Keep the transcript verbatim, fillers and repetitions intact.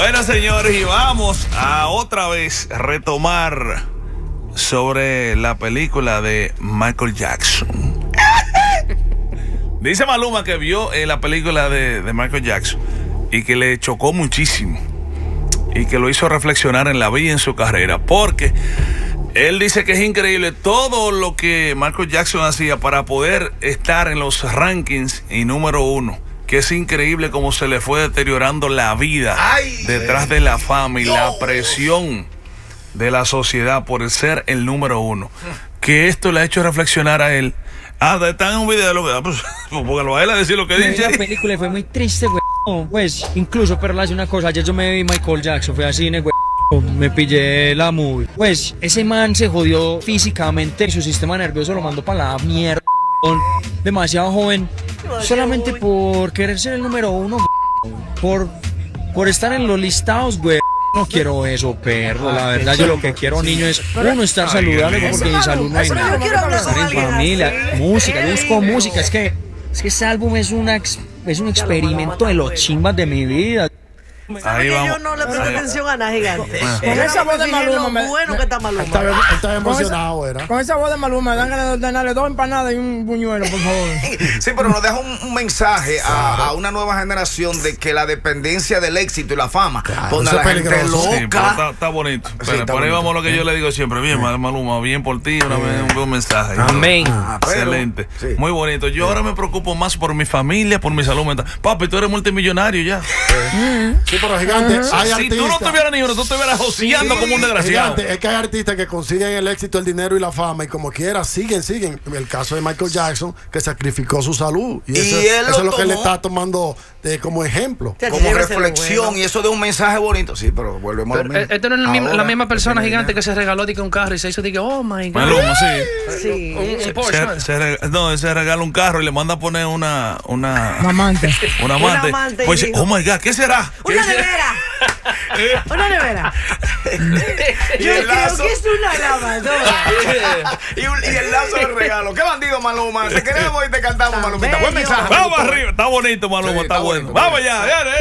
Bueno, señores, y vamos a otra vez retomar sobre la película de Michael Jackson. Dice Maluma que vio eh, la película de, de Michael Jackson y que le chocó muchísimo y que lo hizo reflexionar en la vida y en su carrera, porque él dice que es increíble todo lo que Michael Jackson hacía para poder estar en los rankings y número uno. Que es increíble cómo se le fue deteriorando la vida Ay, detrás de la fama y Dios. La presión de la sociedad por ser el número uno. Que esto le ha hecho reflexionar a él. Ah, está en un video, pues, porque lo va a él a decir lo que dice. La película fue muy triste, güey. No, pues, incluso, pero le hace una cosa. Ayer yo me vi Michael Jackson, fui al cine, güey. Me pillé la movie. Pues, ese man se jodió físicamente. Su sistema nervioso lo mandó para la mierda. Demasiado joven. Solamente por querer ser el número uno, güey. Por, por estar en los listados, güey. No quiero eso, perro. La verdad, yo lo que quiero, niño, es uno, estar saludable, porque mi salud no hay nada. Estar en familia, música, yo busco música. Es que, es que ese álbum es, una, es un experimento de los chimbas de mi vida. Ahí vamos. Yo no le presto atención a nada, gigante. Con esa voz de Maluma, me, bueno que está Maluma. Estaba emocionado, era. Con esa voz de Maluma, me dan ganas de ordenarle dos empanadas y un buñuelo, por favor. Sí, pero nos deja un, un mensaje a, a una nueva generación de que la dependencia del éxito y la fama claro, pone a la gente loca. Sí, está, está bonito. Sí, pero está por ahí bonito. Vamos a lo que yo le digo siempre. Bien, Maluma, bien por ti, una vez un buen mensaje. Amén. Ah, excelente. Sí. Muy bonito. Yo sí. ahora me preocupo más por mi familia, por mi salud mental. Papi, tú eres multimillonario ya. Sí, sí pero gigante. Hay si tú no tuvieras ni uno, tú estuvieras joseando sí, como un desgraciado. Gigante, es que hay artistas que consiguen el éxito, el dinero y la fama, y como quiera, siguen, siguen. El caso de Michael Jackson, que sacrificó su salud. Y, y eso, eso es lo que le está tomando de, como ejemplo. Como reflexión, bueno. Y eso de un mensaje bonito. Sí, pero volvemos pero, a lo mismo. Esta no es la misma, la misma persona gigante que se regaló de un carro y se hizo de que, oh my God. Maluma, sí. sí. Un, un Porsche. Se, se rega, no, se regala un carro y le manda a poner una. Una, una amante. Una amante. Una amante pues, oh my God, ¿qué será? Una nevera. Una nevera. Yo creo lazo. Que es una lavadora. y, un, y el lazo de regalo. ¿Qué bandido, Maluma? Te queremos y te cantamos, Malumita. Buen mensaje. Vamos arriba. Está bonito, Maluma. Sí, está, está bueno. Bonito. Vamos ya. ya, ya.